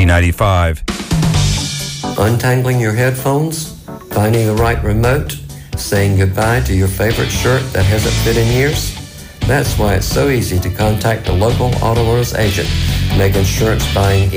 1995. Untangling your headphones, finding the right remote, saying goodbye to your favorite shirt that hasn't fit in years? That's why it's so easy to contact a local Auto Owners agent. Make insurance buying